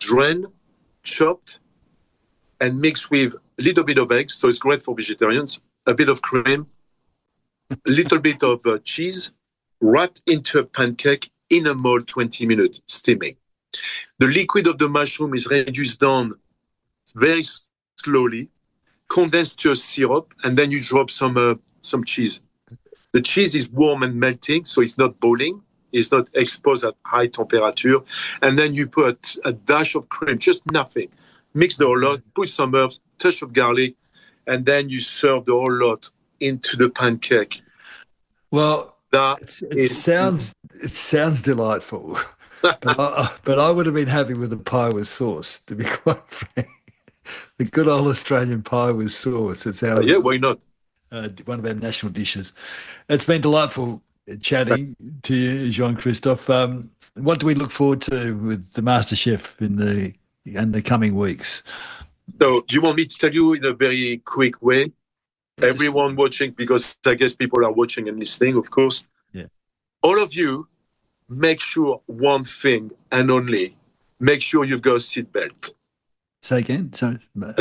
drained, chopped, and mixed with a little bit of eggs. So it's great for vegetarians. A bit of cream, a little bit of cheese, wrapped into a pancake in a mold, 20 minutes, steaming. The liquid of the mushroom is reduced down very slowly, condensed to a syrup, and then you drop some cheese. The cheese is warm and melting, so it's not boiling. It's not exposed at high temperature. And then you put a dash of cream, just nothing. Mix the whole lot, put some herbs, touch of garlic, and then you serve the whole lot into the pancake. Well, it sounds delightful, but I would have been happy with a pie with sauce, to be quite frank. The good old Australian pie with sauce. It's our why not? One of our national dishes. It's been delightful chatting to you, Jean-Christophe. What do we look forward to with the MasterChef in the coming weeks? So do you want me to tell you in a very quick way? Everyone watching, because I guess people are watching and listening, of course. Yeah. All of you, make sure one thing and only, make sure you've got a seatbelt. Say again? Sorry.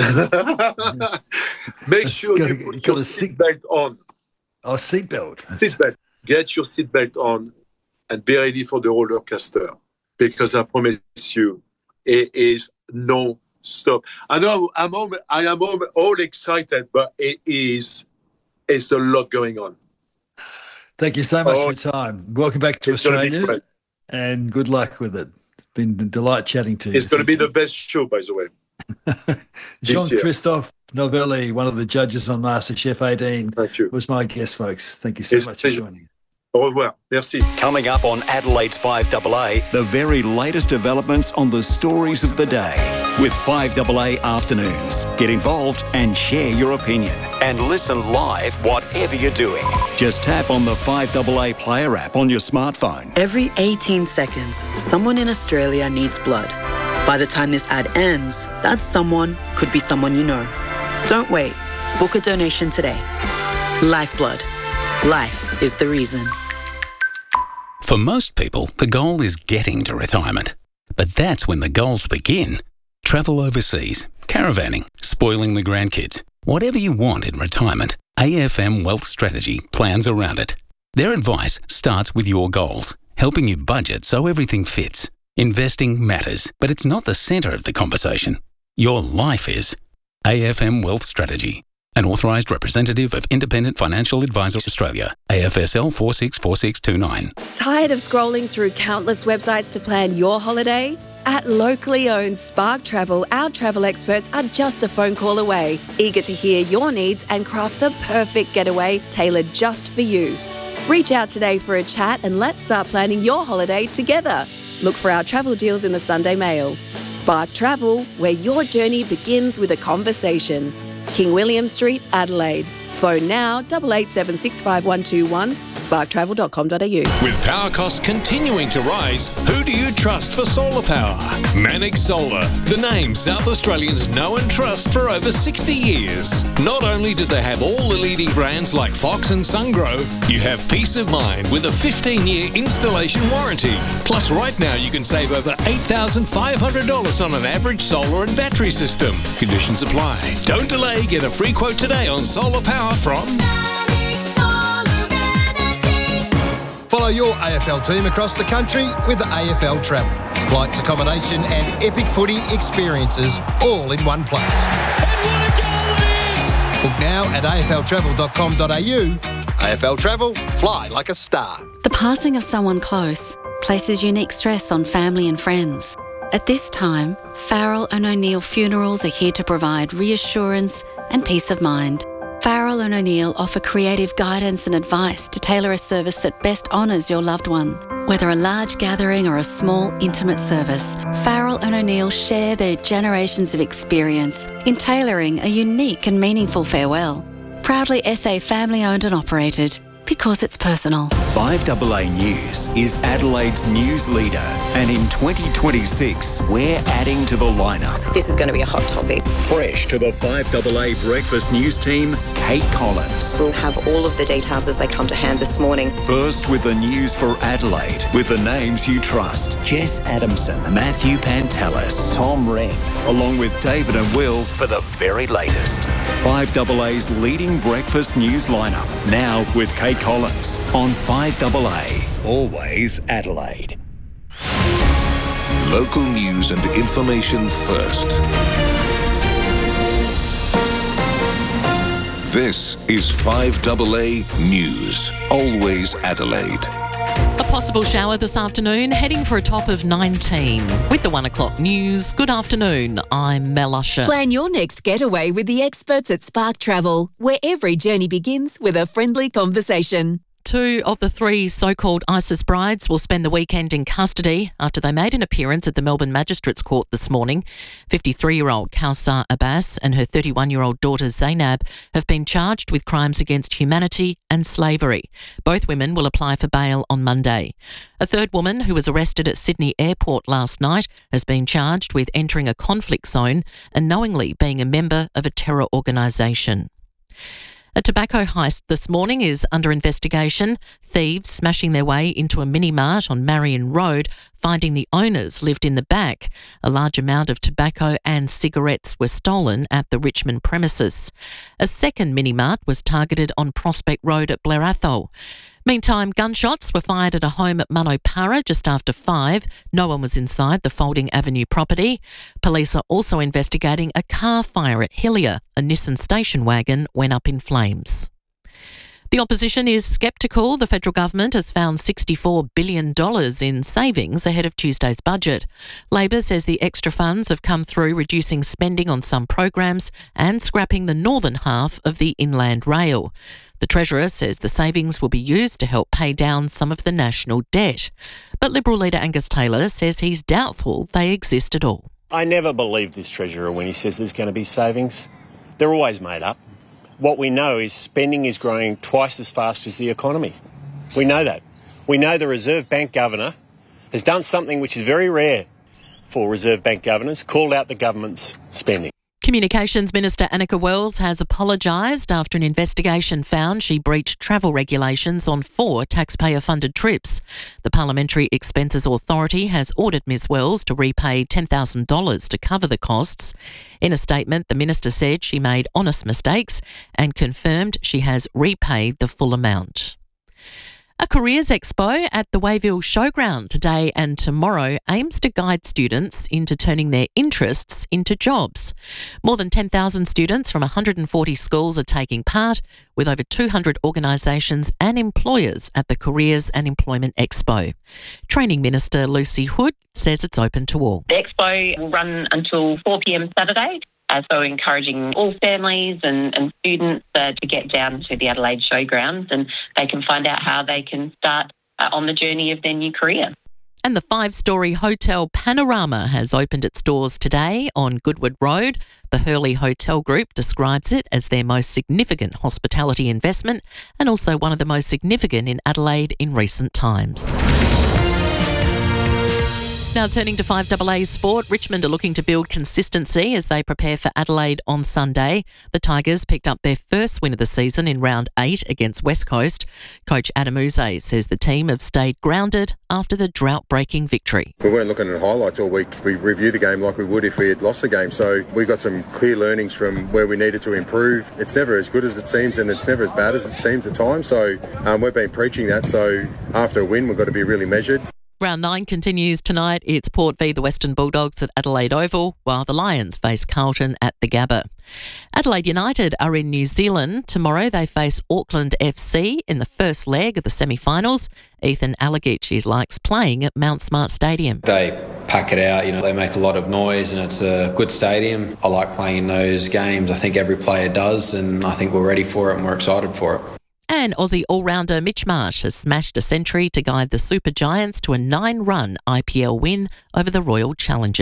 Make sure you put your seatbelt on. Oh, seatbelt. Seatbelt. Get your seatbelt on and be ready for the roller coaster, because I promise you, it is no stop. I know I am all excited, but it's a lot going on. Thank you so much for your time. Welcome back to Australia, and good luck with it. It's been a delight chatting to you. It's going to be the best show, by the way. Jean-Christophe Novelli, one of the judges on MasterChef 18, Thank you. Was my guest, folks. Thank you so much for joining. Au revoir. Merci. Coming up on Adelaide's 5AA, the very latest developments on the stories of the day with 5AA Afternoons. Get involved and share your opinion. And listen live whatever you're doing. Just tap on the 5AA Player app on your smartphone. Every 18 seconds, someone in Australia needs blood. By the time this ad ends, that someone could be someone you know. Don't wait. Book a donation today. Lifeblood. Life is the reason. For most people, the goal is getting to retirement. But that's when the goals begin. Travel overseas, caravanning, spoiling the grandkids. Whatever you want in retirement, AFM Wealth Strategy plans around it. Their advice starts with your goals, helping you budget so everything fits. Investing matters, but it's not the centre of the conversation. Your life is. AFM Wealth Strategy. An authorised representative of Independent Financial Advisors Australia, AFSL 464629. Tired of scrolling through countless websites to plan your holiday? At locally owned Spark Travel, our travel experts are just a phone call away, eager to hear your needs and craft the perfect getaway tailored just for you. Reach out today for a chat and let's start planning your holiday together. Look for our travel deals in the Sunday Mail. Spark Travel, where your journey begins with a conversation. King William Street, Adelaide. Phone now 88765121, sparktravel.com.au. With power costs continuing to rise, who do you trust for solar power? Manix Solar, the name South Australians know and trust for over 60 years. Not only do they have all the leading brands like Fox and SunGrow, you have peace of mind with a 15-year installation warranty. Plus, right now you can save over $8,500 on an average solar and battery system. Conditions apply. Don't delay, get a free quote today on solar power from Follow your AFL team across the country with AFL Travel. Flights, accommodation and epic footy experiences all in one place. Book now at afltravel.com.au. AFL Travel, fly like a star. The passing of someone close places unique stress on family and friends. At this time, Farrell and O'Neill Funerals are here to provide reassurance and peace of mind. Farrell and O'Neill offer creative guidance and advice to tailor a service that best honours your loved one. Whether a large gathering or a small, intimate service, Farrell and O'Neill share their generations of experience in tailoring a unique and meaningful farewell. Proudly SA family-owned and operated. because it's personal. 5AA News is Adelaide's news leader, and in 2026, we're adding to the lineup. This is going to be a hot topic. Fresh to the 5AA Breakfast News team, Kate Collins. We'll have all of the details as they come to hand this morning. First with the news for Adelaide, with the names you trust. Jess Adamson, Matthew Pantelis, Tom Wren, along with David and Will for the very latest. 5AA's leading breakfast news lineup, now with Kate Collins on 5AA, always Adelaide. Local news and information first. This is 5AA News, always Adelaide. A possible shower this afternoon, heading for a top of 19. With the 1 o'clock news, good afternoon, I'm Mel Usher. Plan your next getaway with the experts at Spark Travel, where every journey begins with a friendly conversation. 2 of the 3 so-called ISIS brides will spend the weekend in custody after they made an appearance at the Melbourne Magistrates Court this morning. 53-year-old Kawsar Abbas and her 31-year-old daughter Zainab have been charged with crimes against humanity and slavery. Both women will apply for bail on Monday. A third woman who was arrested at Sydney Airport last night has been charged with entering a conflict zone and knowingly being a member of a terror organisation. A tobacco heist this morning is under investigation. Thieves smashing their way into a mini-mart on Marion Road, finding the owners lived in the back. A large amount of tobacco and cigarettes were stolen at the Richmond premises. A second mini-mart was targeted on Prospect Road at Blair Athol. Meantime, gunshots were fired at a home at Manopara just after 5. No one was inside the Folding Avenue property. Police are also investigating a car fire at Hillier. A Nissan station wagon went up in flames. The opposition is sceptical. The federal government has found $64 billion in savings ahead of Tuesday's budget. Labor says the extra funds have come through reducing spending on some programs and scrapping the northern half of the Inland Rail. The Treasurer says the savings will be used to help pay down some of the national debt. But Liberal leader Angus Taylor says he's doubtful they exist at all. I never believe this Treasurer when he says there's going to be savings. They're always made up. What we know is spending is growing twice as fast as the economy. We know that. We know the Reserve Bank Governor has done something which is very rare for Reserve Bank governors, called out the government's spending. Communications Minister Annika Wells has apologised after an investigation found she breached travel regulations on 4 taxpayer-funded trips. The Parliamentary Expenses Authority has ordered Ms Wells to repay $10,000 to cover the costs. In a statement, the minister said she made honest mistakes and confirmed she has repaid the full amount. A Careers Expo at the Wayville Showground today and tomorrow aims to guide students into turning their interests into jobs. More than 10,000 students from 140 schools are taking part, with over 200 organisations and employers at the Careers and Employment Expo. Training Minister Lucy Hood says it's open to all. The expo will run until 4 p.m. Saturday. So encouraging all families and students to get down to the Adelaide Showgrounds, and they can find out how they can start on the journey of their new career. And the 5-storey Hotel Panorama has opened its doors today on Goodwood Road. The Hurley Hotel Group describes it as their most significant hospitality investment and also one of the most significant in Adelaide in recent times. Now turning to 5AA sport, Richmond are looking to build consistency as they prepare for Adelaide on Sunday. The Tigers picked up their first win of the season in round 8 against West Coast. Coach Adam Uze says the team have stayed grounded after the drought-breaking victory. We weren't looking at highlights all week. We review the game like we would if we had lost the game. So we got some clear learnings from where we needed to improve. It's never as good as it seems and it's never as bad as it seems at times. So we've been preaching that. So after a win, we've got to be really measured. Round 9 continues tonight. It's Port v the Western Bulldogs at Adelaide Oval, while the Lions face Carlton at the Gabba. Adelaide United are in New Zealand. Tomorrow they face Auckland FC in the first leg of the semi-finals. Ethan Alagich likes playing at Mount Smart Stadium. They pack it out, they make a lot of noise and it's a good stadium. I like playing in those games. I think every player does, and I think we're ready for it and we're excited for it. And Aussie all-rounder Mitch Marsh has smashed a century to guide the Super Giants to a 9-run IPL win over the Royal Challengers.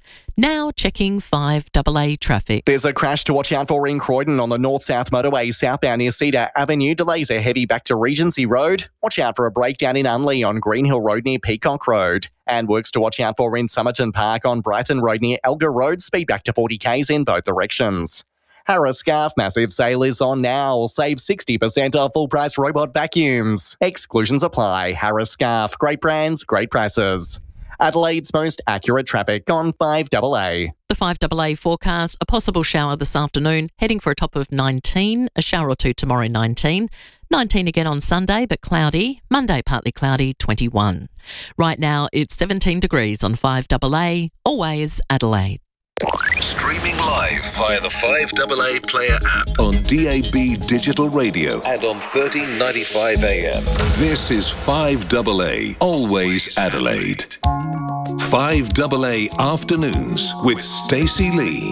Now checking 5AA traffic. There's a crash to watch out for in Croydon on the north-south motorway southbound near Cedar Avenue. Delays are heavy back to Regency Road. Watch out for a breakdown in Unley on Greenhill Road near Peacock Road. And works to watch out for in Somerton Park on Brighton Road near Elgar Road. Speed back to 40 k's in both directions. Harris Scarf massive sale is on now. Save 60% off full price robot vacuums. Exclusions apply. Harris Scarf. Great brands, great prices. Adelaide's most accurate traffic on 5AA. The 5AA forecast, a possible shower this afternoon, heading for a top of 19, a shower or two tomorrow, 19. 19 again on Sunday, but cloudy. Monday, partly cloudy, 21. Right now, it's 17 degrees on 5AA, always Adelaide. Streaming live via the 5AA Player app on DAB Digital Radio and on 1395 AM. This is 5AA, always Adelaide. 5AA Afternoons with Stacey Lee.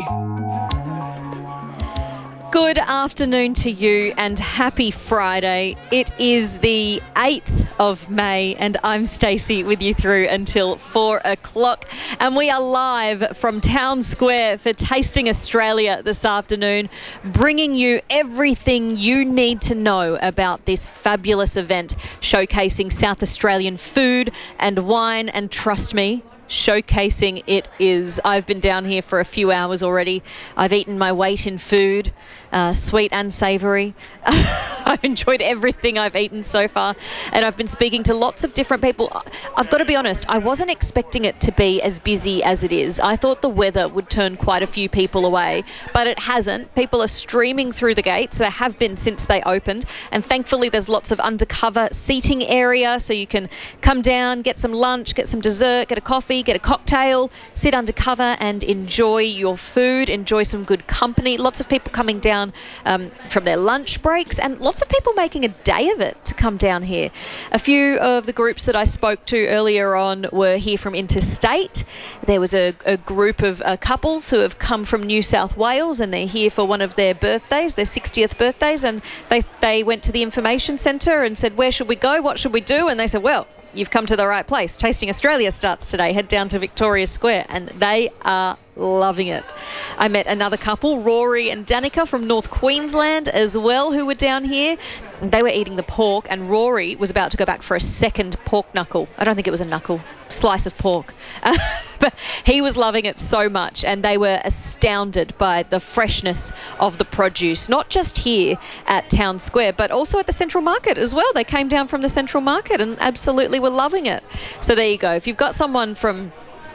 Good afternoon to you and happy Friday. It is the 8th of May and I'm Stacey with you through until 4 o'clock. And we are live from Town Square for Tasting Australia this afternoon, bringing you everything you need to know about this fabulous event showcasing South Australian food and wine. And trust me, showcasing it is. I've been down here for a few hours already. I've eaten my weight in food, sweet and savoury. I've enjoyed everything I've eaten so far, and I've been speaking to lots of different people. I've got to be honest, I wasn't expecting it to be as busy as it is. I thought the weather would turn quite a few people away, but it hasn't. People are streaming through the gates. They have been since they opened, and thankfully there's lots of undercover seating area, so you can come down, get some lunch, get some dessert, get a coffee, get a cocktail, sit undercover and enjoy your food, enjoy some good company. Lots of people coming down from their lunch breaks, and lots of people making a day of it to come down here. A few of the groups that I spoke to earlier on were here from interstate. There was a group of couples who have come from New South Wales, and they're here for one of their birthdays, their 60th birthdays, and they went to the information centre and said, where should we go? What should we do? And they said, well, you've come to the right place. Tasting Australia starts today. Head down to Victoria Square, and they are loving it. I met another couple, Rory and Danica from North Queensland as well, who were down here. They were eating the pork, and Rory was about to go back for a second pork knuckle. I don't think it was a knuckle, slice of pork. But he was loving it so much, and they were astounded by the freshness of the produce, not just here at Town Square, but also at the Central Market as well. They came down from the Central Market and absolutely were loving it. So there you go. If you've got someone from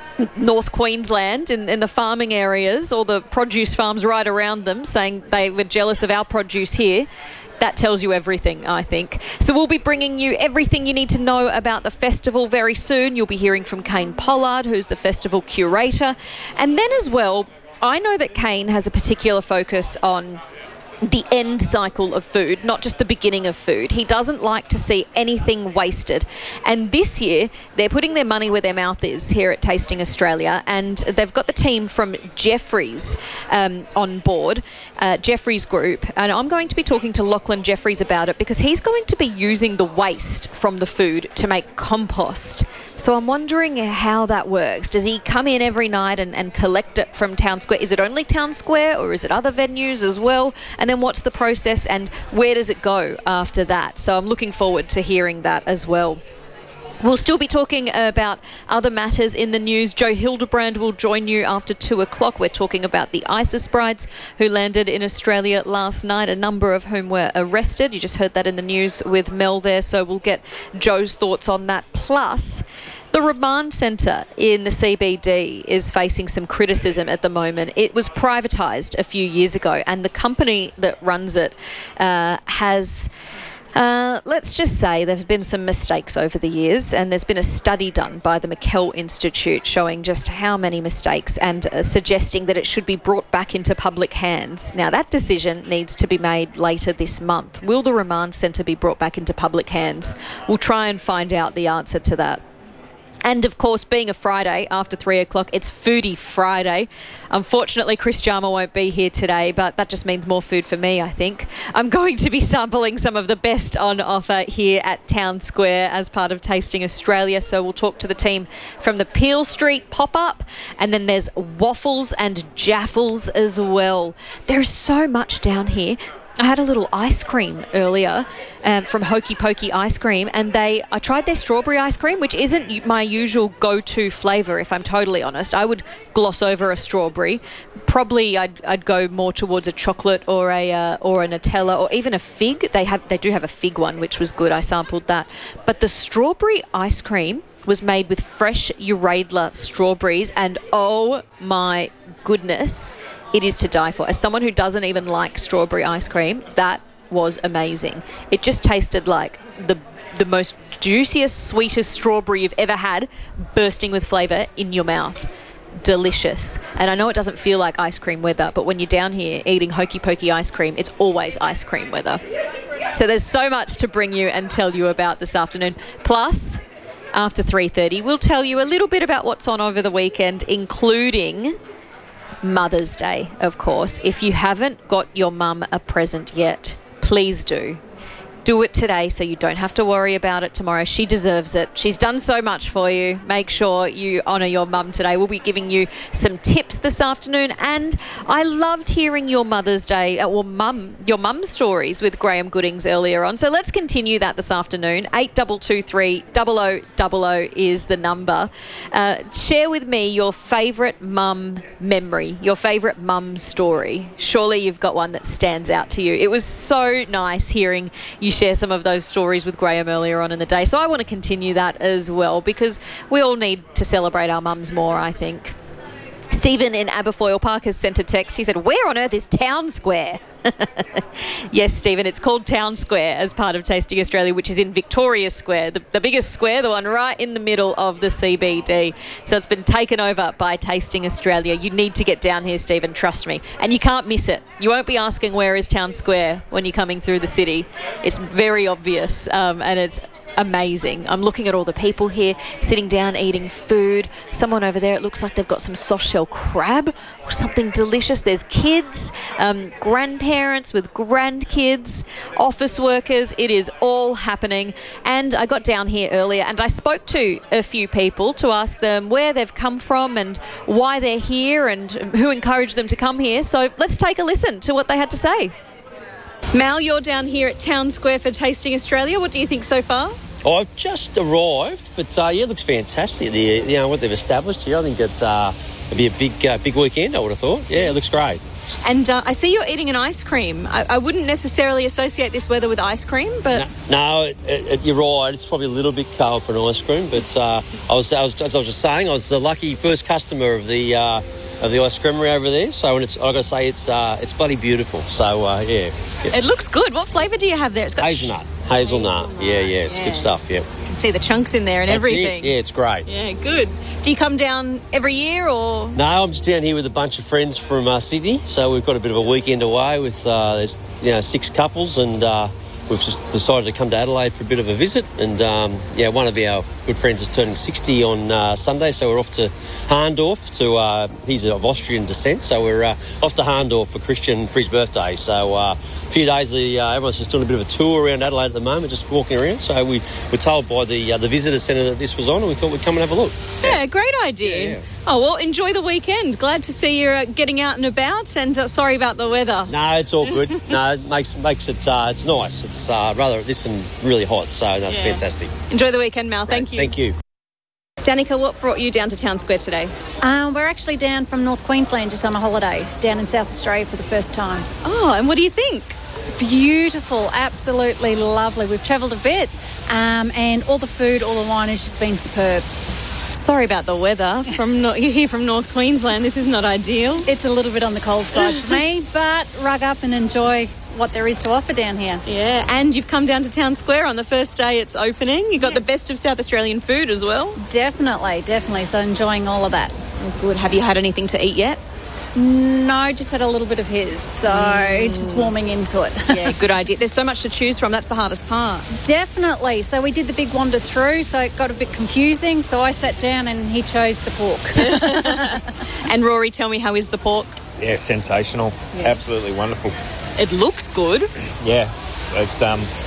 North Queensland in the farming areas or the produce farms right around them saying they were jealous of our produce here, that tells you everything, I think. So we'll be bringing you everything you need to know about the festival very soon. You'll be hearing from Kane Pollard, who's the festival curator. And then as well, I know that Kane has a particular focus on the end cycle of food, not just the beginning of food. He doesn't like to see anything wasted. And this year, they're putting their money where their mouth is here at Tasting Australia, and they've got the team from Jeffries on board, Jeffries Group. And I'm going to be talking to Lachlan Jeffries about it because he's going to be using the waste from the food to make compost. So I'm wondering how that works. Does he come in every night and collect it from Town Square? Is it only Town Square, or is it other venues as well? And then what's the process and where does it go after that? So I'm looking forward to hearing that as well. We'll still be talking about other matters in the news. Joe Hildebrand will join you after 2 o'clock. We're talking about the ISIS brides who landed in Australia last night, a number of whom were arrested. You just heard that in the news with Mel there, so we'll get Joe's thoughts on that. Plus, the remand centre in the CBD is facing some criticism at the moment. It was privatised a few years ago, and the company that runs it has... let's just say there have been some mistakes over the years, and there's been a study done by the McKell Institute showing just how many mistakes and suggesting that it should be brought back into public hands. Now, that decision needs to be made later this month. Will the remand centre be brought back into public hands? We'll try and find out the answer to that. And, of course, being a Friday after 3 o'clock, it's Foodie Friday. Unfortunately, Chris Jarma won't be here today, but that just means more food for me, I think. I'm going to be sampling some of the best on offer here at Town Square as part of Tasting Australia. So we'll talk to the team from the Peel Street pop-up. And then there's waffles and jaffles as well. There's so much down here. I had a little ice cream earlier from Hokey Pokey Ice Cream, and I tried their strawberry ice cream, which isn't my usual go-to flavour, if I'm totally honest. I would gloss over a strawberry. Probably I'd go more towards a chocolate or a Nutella or even a fig. They do have a fig one, which was good. I sampled that. But the strawberry ice cream was made with fresh Uradler strawberries, and oh my goodness, it is to die for. As someone who doesn't even like strawberry ice cream, that was amazing. It just tasted like the most juiciest, sweetest strawberry you've ever had, bursting with flavour in your mouth. Delicious. And I know it doesn't feel like ice cream weather, but when you're down here eating Hokey Pokey ice cream, it's always ice cream weather. So there's so much to bring you and tell you about this afternoon. Plus, after 3:30, we'll tell you a little bit about what's on over the weekend, including Mother's Day, of course. If you haven't got your mum a present yet, please do. Do it today so you don't have to worry about it tomorrow. She deserves it. She's done so much for you. Make sure you honour your mum today. We'll be giving you some tips this afternoon, and I loved hearing your Mother's Day, your mum stories with Graham Goodings earlier on. So let's continue that this afternoon. 8223 0000 is the number. Share with me your favourite mum memory, your favourite mum story. Surely you've got one that stands out to you. It was so nice hearing you share some of those stories with Graham earlier on in the day. So I want to continue that as well, because we all need to celebrate our mums more, I think. Stephen in Aberfoyle Park has sent a text. He said, "Where on earth is Town Square?" Yes, Stephen, it's called Town Square as part of Tasting Australia, which is in Victoria Square, the biggest square, the one right in the middle of the CBD. So it's been taken over by Tasting Australia. You need to get down here, Stephen, trust me. And you can't miss it. You won't be asking where is Town Square when you're coming through the city. It's very obvious, and it's amazing. I'm looking at all the people here sitting down eating food. Someone over there, it looks like they've got some soft shell crab or something delicious. There's kids, grandparents with grandkids, office workers. It is all happening. And I got down here earlier and I spoke to a few people to ask them where they've come from and why they're here and who encouraged them to come here. So let's take a listen to what they had to say. Mal, you're down here at Town Square for Tasting Australia. What do you think so far? I've just arrived, but it looks fantastic. What they've established here, I think it'd be a big weekend, I would have thought. Yeah, it looks great. And I see you're eating an ice cream. I wouldn't necessarily associate this weather with ice cream, but... No, you're right. It's probably a little bit cold for an ice cream, but as I was just saying, I was the lucky first customer of the ice creamery over there. So I've got to say, it's bloody beautiful. So, yeah. It looks good. What flavour do you have there? It's got Hazelnut. Yeah, it's good stuff, yeah. You can see the chunks in there and everything. Yeah, it's great. Yeah, good. Do you come down every year or...? No, I'm just down here with a bunch of friends from Sydney. So we've got a bit of a weekend away with, there's 6 couples and... we've just decided to come to Adelaide for a bit of a visit, and one of our good friends is turning 60 on Sunday, so we're off to Harndorf. He's of Austrian descent, so we're off to Harndorf for Christian for his birthday. So a few days, everyone's just doing a bit of a tour around Adelaide at the moment, just walking around. So we were told by the visitor centre that this was on, and we thought we'd come and have a look. Yeah, great idea. Yeah. Oh, well, enjoy the weekend. Glad to see you getting out and about, and sorry about the weather. No, it's all good. No, it makes it, it's nice. It's rather this and really hot, so that's fantastic. Enjoy the weekend, Mal. Thank you. Thank you. Danica, what brought you down to Town Square today? We're actually down from North Queensland just on a holiday, down in South Australia for the first time. Oh, and what do you think? Beautiful, absolutely lovely. We've travelled a bit, and all the food, all the wine has just been superb. Sorry about the weather. You're here from North Queensland. This is not ideal. It's a little bit on the cold side for me, but rug up and enjoy what there is to offer down here. Yeah, and you've come down to Town Square on the first day it's opening. You've got the best of South Australian food as well. Definitely. So enjoying all of that. Oh, good. Have you had anything to eat yet? No, just had a little bit of his, so just warming into it. Yeah, good idea. There's so much to choose from. That's the hardest part. Definitely. So we did the big wander through, so it got a bit confusing. So I sat down and he chose the pork. And Rory, tell me, how is the pork? Yeah, sensational. Yeah. Absolutely wonderful. It looks good. Yeah, it's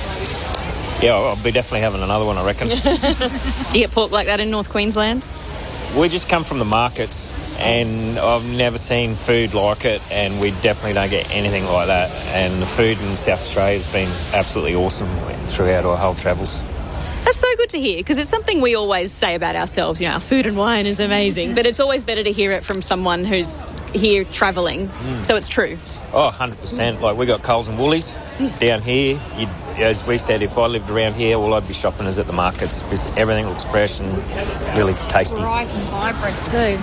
I'll be definitely having another one, I reckon. Do you get pork like that in North Queensland? We just come from the markets, and I've never seen food like it, and we definitely don't get anything like that. And the food in South Australia has been absolutely awesome throughout our whole travels. That's so good to hear, because it's something we always say about ourselves. You know, our food and wine is amazing, but it's always better to hear it from someone who's here travelling. So it's true. Oh, 100%. Like, we got Coles and Woolies down here. As we said, if I lived around here, all I'd be shopping is at the markets, because everything looks fresh and really tasty. Bright and vibrant too.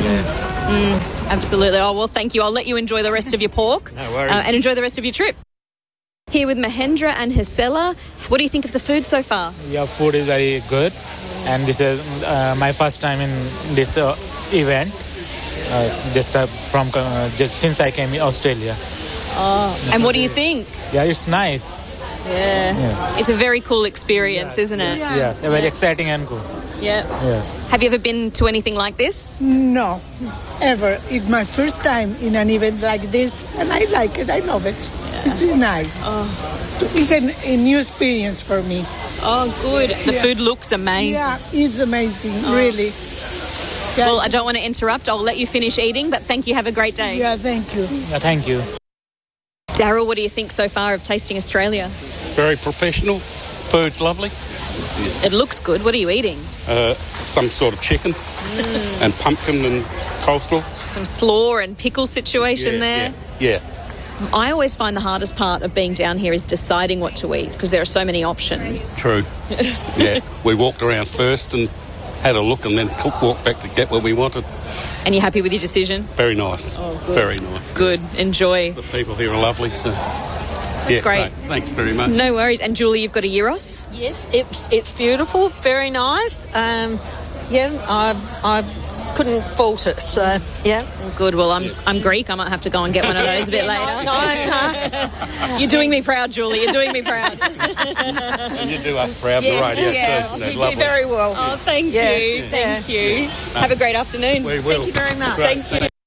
Yeah. Absolutely. Oh, well, thank you. I'll let you enjoy the rest of your pork. No worries. And enjoy the rest of your trip. Here with Mahendra and Hisela. What do you think of the food so far? Your food is very good, and this is my first time in this event. Just since I came in Australia. Oh, and what do you think? Yeah, it's nice. Yeah. It's a very cool experience, isn't it? Yes, very exciting and cool. Yeah. Yes. Have you ever been to anything like this? No, ever. It's my first time in an event like this, and I like it. I love it. Yeah. It's really nice. Oh. It's a new experience for me. Oh, good. The food looks amazing. Yeah, it's amazing, really. Yeah. Well, I don't want to interrupt. I'll let you finish eating, but thank you. Have a great day. Yeah, thank you. Yeah, thank you. Daryl, what do you think so far of tasting Australia? Very professional. Food's lovely. It looks good. What are you eating? Some sort of chicken and pumpkin and coleslaw. Some slaw and pickle situation there. Yeah. I always find the hardest part of being down here is deciding what to eat, because there are so many options. True. Yeah. We walked around first and had a look, and then walked back to get what we wanted. And you're happy with your decision? Very nice. Oh, good. Very nice. Good. Enjoy. The people here are lovely, so... That's great. Thanks very much. No worries. And Julie, you've got a gyros? Yes, it's beautiful, very nice. I couldn't fault it, so yeah. Good. Well, I'm Greek. I might have to go and get one of those a bit later. No. You're doing me proud, Julie. You're doing me proud. And you do us proud, the radio too. You do very well. Oh, thank you. Thank you. Have a great afternoon. We will. Thank you very much. Great. Thank you.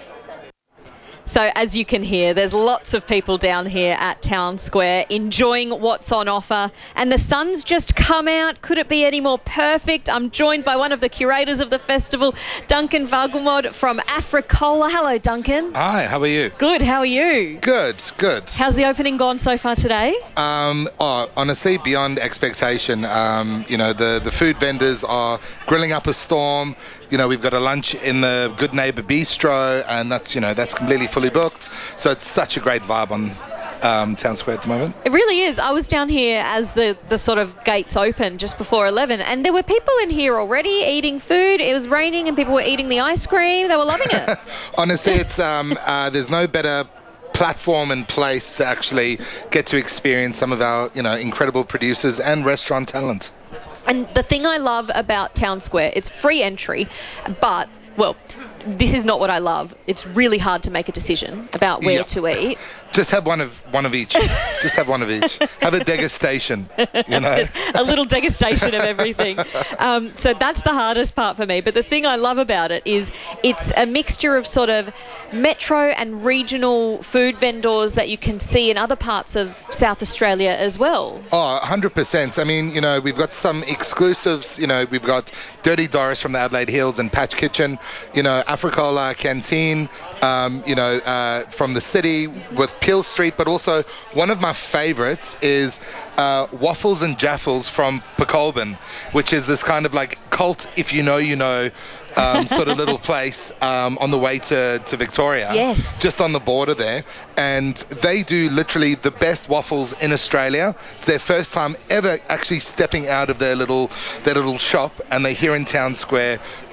So as you can hear, there's lots of people down here at Town Square enjoying what's on offer, and the sun's just come out. Could it be any more perfect? I'm joined by one of the curators of the festival, Duncan Vagumod from Africola. Hello, Duncan. Hi, how are you? Good, how are you? Good. How's the opening gone so far today? Honestly, beyond expectation. The food vendors are grilling up a storm. We've got a lunch in the Good Neighbour Bistro, and that's completely fully booked. So it's such a great vibe on Town Square at the moment. It really is. I was down here as the sort of gates open just before 11, and there were people in here already eating food. It was raining and people were eating the ice cream. They were loving it. Honestly, it's there's no better platform and place to actually get to experience some of our incredible producers and restaurant talent. And the thing I love about Town Square, it's free entry, but, well, this is not what I love. It's really hard to make a decision about where to eat. Just have one of each. Just have one of each. Have a degustation, A little degustation of everything. So that's the hardest part for me. But the thing I love about it is it's a mixture of sort of metro and regional food vendors that you can see in other parts of South Australia as well. Oh, 100%. I mean, we've got some exclusives. We've got Dirty Doris from the Adelaide Hills and Patch Kitchen, Africola Canteen, from the city with Peel Street, but also one of my favourites is Waffles and Jaffles from Pecolbin, which is this kind of like cult, if you know, sort of little place on the way to Victoria. Yes. Just on the border there. And they do literally the best waffles in Australia. It's their first time ever actually stepping out of their little shop, and they're here in Town Square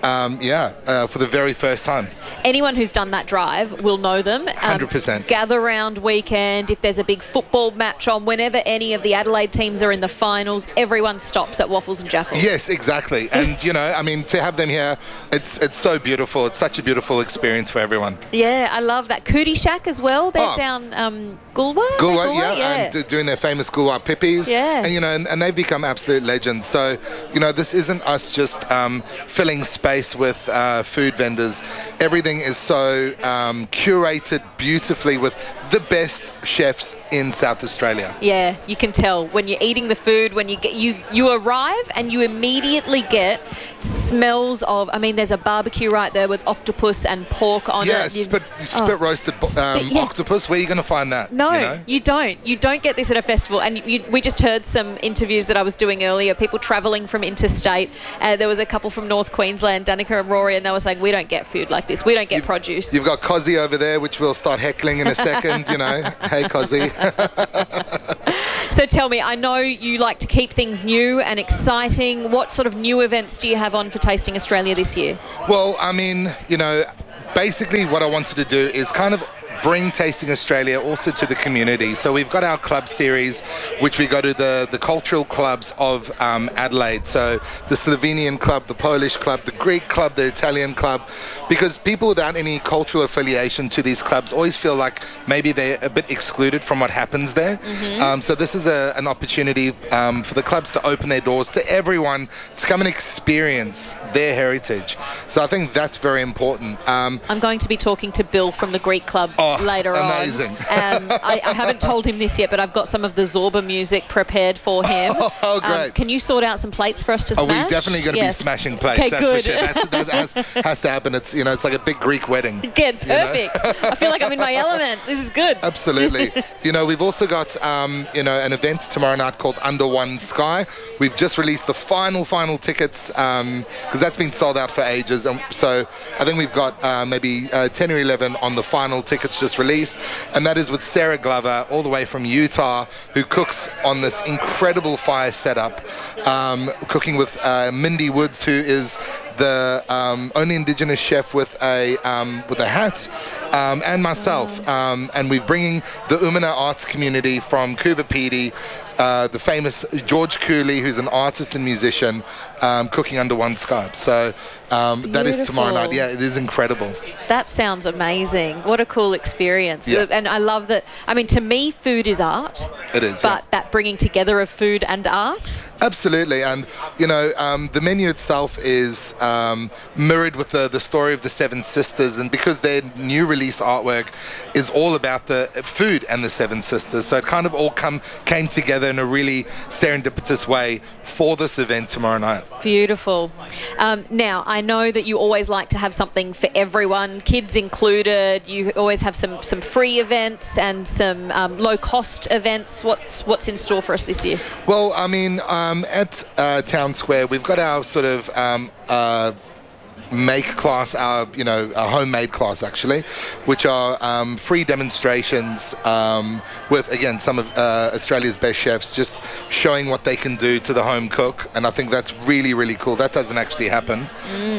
for the very first time. Anyone who's done that drive will know them. 100%. Gather round weekend, if there's a big football match on, whenever any of the Adelaide teams are in the finals, everyone stops at Waffles and Jaffles. Yes, exactly. And, to have them here, it's so beautiful. It's such a beautiful experience for everyone. Yeah, I love that. Cootie Shack as well. They're down Goolwa, and doing their famous Goolwa Pippies. Yeah. And, and they've become absolute legends. So, this isn't us just filling space with food vendors. Everything is so curated beautifully with the best chefs in South Australia. Yeah, you can tell when you're eating the food, when you get you arrive and you immediately get smells of, there's a barbecue right there with octopus and pork on it. Yeah, spit roasted octopus. Where are you going to find that? No, you don't. You don't get this at a festival. And we just heard some interviews that I was doing earlier, people travelling from interstate. There was a couple from North Queensland, Danica and Rory, and they were saying, we don't get food like this. We don't get produce. You've got Cozzy over there, which we'll start heckling in a second, Hey, Cozzy. So tell me, I know you like to keep things new and exciting. What sort of new events do you have on for Tasting Australia this year? Well, basically what I wanted to do is kind of bring Tasting Australia also to the community. So we've got our club series, which we go to the cultural clubs of Adelaide. So the Slovenian club, the Polish club, the Greek club, the Italian club, because people without any cultural affiliation to these clubs always feel like maybe they're a bit excluded from what happens there. Mm-hmm. So this is an opportunity for the clubs to open their doors to everyone to come and experience their heritage. So I think that's very important. I'm going to be talking to Bill from the Greek club later amazing. on. I haven't told him this yet, but I've got some of the Zorba music prepared for him. Oh, great. Can you sort out some plates for us to smash? We're definitely going to be smashing plates, okay, that's good. for sure. That has to happen. It's it's like a big Greek wedding. Good, perfect. I feel like I'm in my element. This is good. Absolutely. We've also got an event tomorrow night called Under One Sky. We've just released the final tickets because that's been sold out for ages. So I think we've got maybe 10 or 11 on the final tickets just released, and that is with Sarah Glover all the way from Utah, who cooks on this incredible fire setup, cooking with Mindy Woods, who is the only Indigenous chef with a hat, and myself, and we're bringing the Umina arts community from Kuba Pedy, the famous George Cooley, who's an artist and musician, cooking under one sky. So that is tomorrow night. Yeah, it is incredible. That sounds amazing. What a cool experience. Yeah. And I love that. To me, food is art. It is. But that bringing together of food and art. Absolutely. And, the menu itself is mirrored with the story of the Seven Sisters. And because their new release artwork is all about the food and the Seven Sisters. So it kind of all came together in a really serendipitous way for this event tomorrow night. Beautiful. Now, I know that you always like to have something for everyone, kids included. You always have some free events and some low-cost events. What's in store for us this year? Well, at Town Square, we've got our sort of make class, our homemade class actually, which are free demonstrations with, again, some of Australia's best chefs, just showing what they can do to the home cook, and I think that's really, really cool. That doesn't actually happen.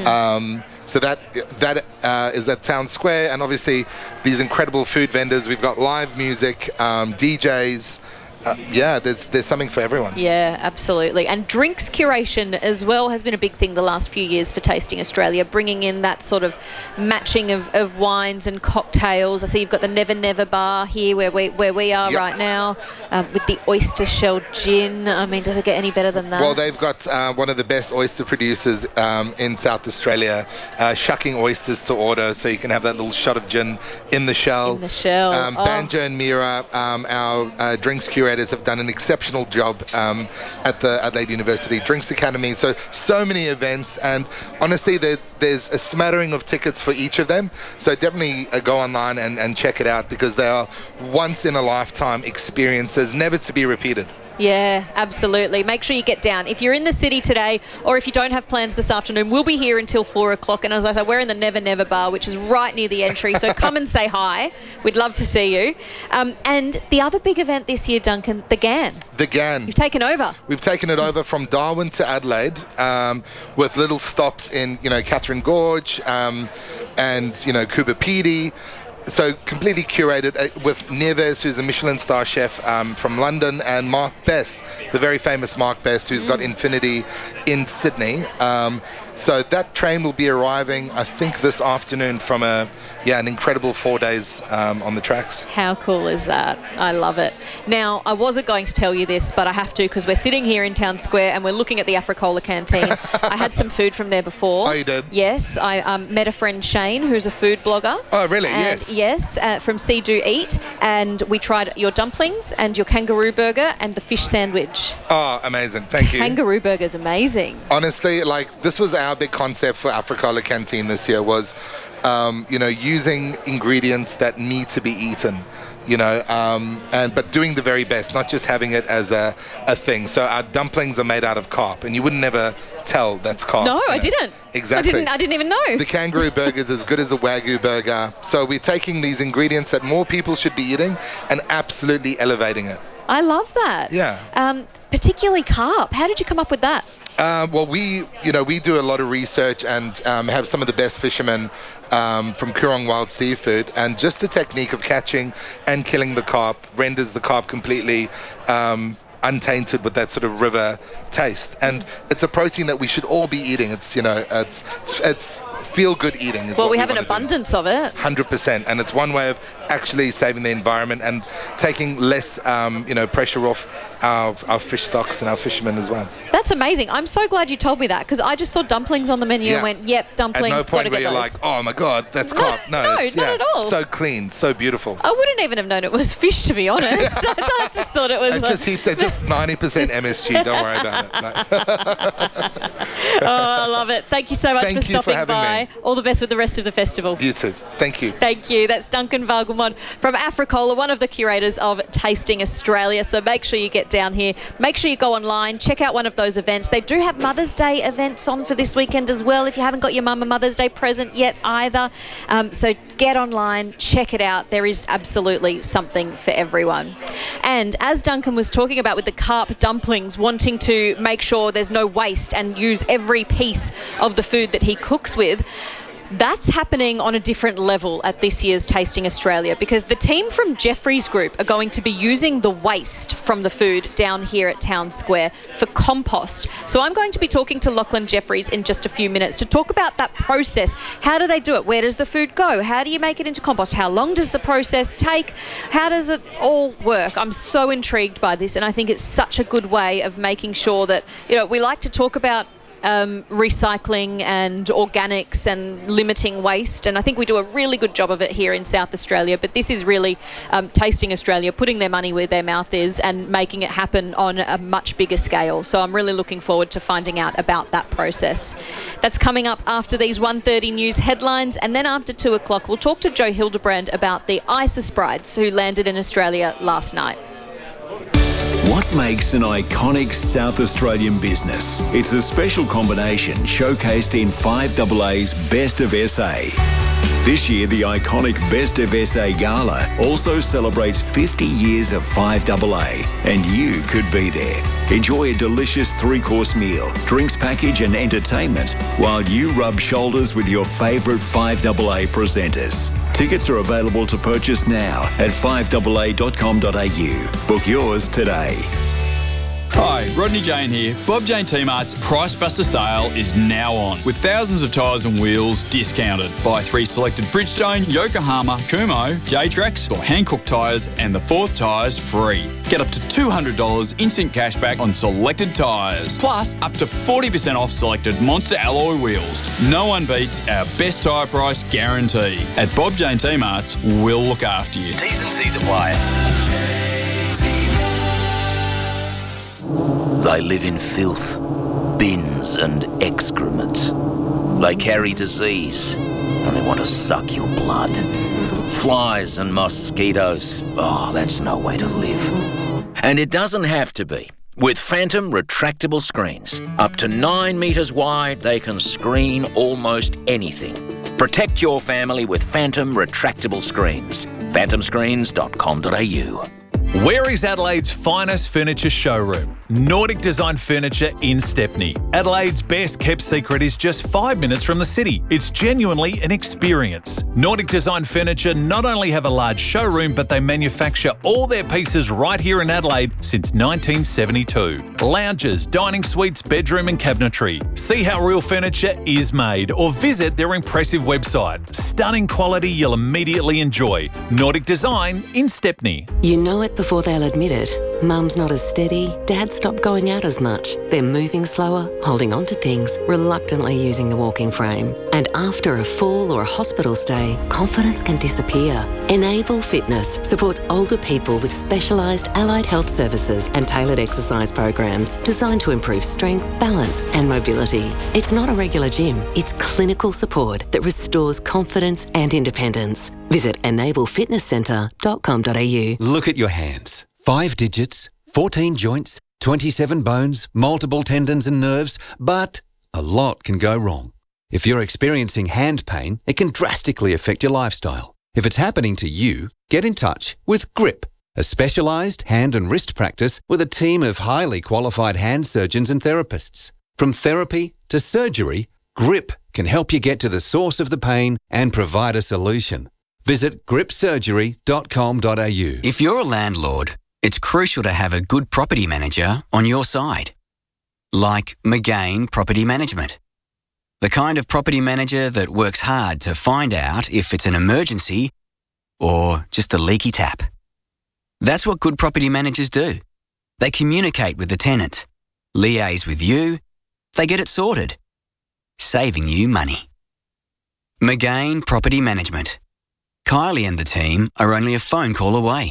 So that is at Town Square, and obviously these incredible food vendors. We've got live music, DJs. There's something for everyone. Yeah, absolutely. And drinks curation as well has been a big thing the last few years for Tasting Australia, bringing in that sort of matching of wines and cocktails. I see you've got the Never Never bar here where we are right now, with the oyster shell gin. Does it get any better than that? Well, they've got one of the best oyster producers in South Australia, shucking oysters to order, so you can have that little shot of gin in the shell. Banjo and Mira, our drinks curators, have done an exceptional job at the Adelaide University Drinks Academy. So many events, and honestly there's a smattering of tickets for each of them, so definitely go online and check it out, because they are once in a lifetime experiences, never to be repeated. Yeah, absolutely. Make sure you get down. If you're in the city today or if you don't have plans this afternoon, we'll be here until 4 o'clock. And as I said, we're in the Never Never Bar, which is right near the entry. So come and say hi. We'd love to see you. And the other big event this year, Duncan, the GAN. The GAN. You've taken over. We've taken it over from Darwin to Adelaide with little stops in, Catherine Gorge and, Coober Pedy. So completely curated with Neves, who's a Michelin star chef from London, and Mark Best, the very famous Mark Best, who's got Infinity in Sydney. So that train will be arriving, I think, this afternoon from an incredible 4 days on the tracks. How cool is that? I love it. Now, I wasn't going to tell you this, but I have to because we're sitting here in Town Square and we're looking at the Africola canteen. I had some food from there before. Oh, you did? Yes. I met a friend, Shane, who's a food blogger. Oh, really? Yes. Yes, from See Do Eat. And we tried your dumplings and your kangaroo burger and the fish sandwich. Oh, amazing. Thank you. Kangaroo burger's amazing. Honestly, this was our big concept for Africola Canteen this year was, using ingredients that need to be eaten, but doing the very best, not just having it as a thing. So our dumplings are made out of carp, and you would never tell that's carp. No, I didn't. Exactly. I didn't even know. The kangaroo burger is as good as a Wagyu burger. So we're taking these ingredients that more people should be eating and absolutely elevating it. I love that. Yeah. Particularly carp. How did you come up with that? We do a lot of research and have some of the best fishermen from Coorong Wild Seafood, and just the technique of catching and killing the carp renders the carp completely untainted with that sort of river taste. And it's a protein that we should all be eating. It's it's feel-good eating. Well, we have an abundance of it. 100%, and it's one way of actually saving the environment and taking less, pressure off our fish stocks and our fishermen as well. That's amazing. I'm so glad you told me that because I just saw dumplings on the menu and went, yep, dumplings. At no point where you're those. like, oh my God, that's carp. No, not at all. So clean, so beautiful. I wouldn't even have known it was fish, to be honest. I just thought it was. It's just 90% MSG. Don't worry about it. No. Oh, I love it. Thank you so much for stopping by. Me. All the best with the rest of the festival. You too. Thank you. Thank you. That's Duncan Vagelmond from Africola, one of the curators of Tasting Australia. So make sure you get down here. Make sure you go online, check out one of those events. They do have Mother's Day events on for this weekend as well, if you haven't got your mum a Mother's Day present yet either. So get online, check it out. There is absolutely something for everyone. And as Duncan was talking about with the carp dumplings, wanting to make sure there's no waste and use every piece of the food that he cooks with, that's happening on a different level at this year's Tasting Australia because the team from Jeffries Group are going to be using the waste from the food down here at Town Square for compost. So I'm going to be talking to Lachlan Jeffries in just a few minutes to talk about that process. How do they do it? Where does the food go? How do you make it into compost? How long does the process take? How does it all work? I'm so intrigued by this, and I think it's such a good way of making sure that, we like to talk about recycling and organics and limiting waste, and I think we do a really good job of it here in South Australia, but this is really Tasting Australia putting their money where their mouth is and making it happen on a much bigger scale. So I'm really looking forward to finding out about that process. That's coming up after these 1:30 news headlines, and then after 2 o'clock we'll talk to Joe Hildebrand about the ISIS brides who landed in Australia last night. What makes an iconic South Australian business? It's a special combination showcased in 5AA's Best of SA. This year, the iconic Best of SA Gala also celebrates 50 years of 5AA, and you could be there. Enjoy a delicious 3-course meal, drinks package and entertainment while you rub shoulders with your favourite 5AA presenters. Tickets are available to purchase now at 5AA.com.au. Book yours today. Hi, Rodney Jane here. Bob Jane T-Mart's Price Buster sale is now on, with thousands of tyres and wheels discounted. Buy 3 selected Bridgestone, Yokohama, Kumho, J-Trax or Hankook tyres and the 4th tyres free. Get up to $200 instant cashback on selected tyres, plus up to 40% off selected Monster alloy wheels. No one beats our best tyre price guarantee. At Bob Jane T-Mart's, we'll look after you. T's and C's apply. They live in filth, bins and excrement. They carry disease and they want to suck your blood. Flies and mosquitoes, that's no way to live. And it doesn't have to be. With Phantom retractable screens, up to 9 metres wide, they can screen almost anything. Protect your family with Phantom retractable screens. phantomscreens.com.au. Where is Adelaide's finest furniture showroom? Nordic Design Furniture in Stepney. Adelaide's best kept secret is just 5 minutes from the city. It's genuinely an experience. Nordic Design Furniture not only have a large showroom, but they manufacture all their pieces right here in Adelaide since 1972. Lounges, dining suites, bedroom and cabinetry. See how real furniture is made or visit their impressive website. Stunning quality you'll immediately enjoy. Nordic Design in Stepney. You know it before they'll admit it. Mum's not as steady, Dad's stopped going out as much. They're moving slower, holding on to things, reluctantly using the walking frame. And after a fall or a hospital stay, confidence can disappear. Enable Fitness supports older people with specialised allied health services and tailored exercise programs designed to improve strength, balance and mobility. It's not a regular gym, it's clinical support that restores confidence and independence. Visit enablefitnesscentre.com.au. Look at your hands. 5 digits, 14 joints, 27 bones, multiple tendons and nerves, but a lot can go wrong. If you're experiencing hand pain, it can drastically affect your lifestyle. If it's happening to you, get in touch with GRIP, a specialised hand and wrist practice with a team of highly qualified hand surgeons and therapists. From therapy to surgery, GRIP can help you get to the source of the pain and provide a solution. Visit gripsurgery.com.au. If you're a landlord, it's crucial to have a good property manager on your side. Like McGain Property Management. The kind of property manager that works hard to find out if it's an emergency or just a leaky tap. That's what good property managers do. They communicate with the tenant, liaise with you, they get it sorted, saving you money. McGain Property Management. Kylie and the team are only a phone call away.